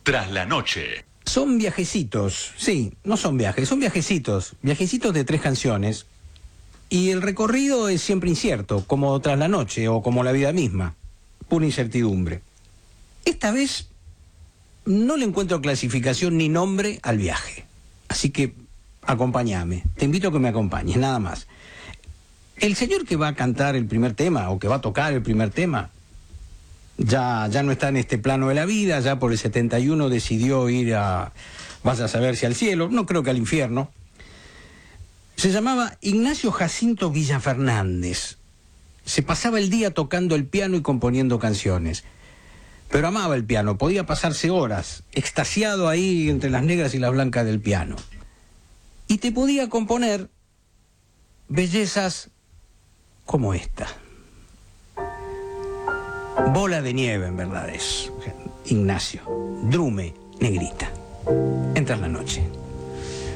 Tras la noche. Son viajecitos, sí, no son viajes, son viajecitos de 3 canciones. Y el recorrido es siempre incierto, como Tras la noche o como la vida misma, pura incertidumbre. Esta vez no le encuentro clasificación ni nombre al viaje, así que acompáñame, te invito a que me acompañes, nada más. El señor que va a cantar el primer tema, o que va a tocar el primer tema, ya no está en este plano de la vida, ya por el 71 decidió ir a, vaya a saber si al cielo, no creo que al infierno. Se llamaba Ignacio Jacinto Villafernández. Se pasaba el día tocando el piano y componiendo canciones. Pero amaba el piano, podía pasarse horas, extasiado ahí entre las negras y las blancas del piano. Y te podía componer bellezas como esta. Bola de nieve, en verdad es. Ignacio, Drume, Negrita. En Tras la noche.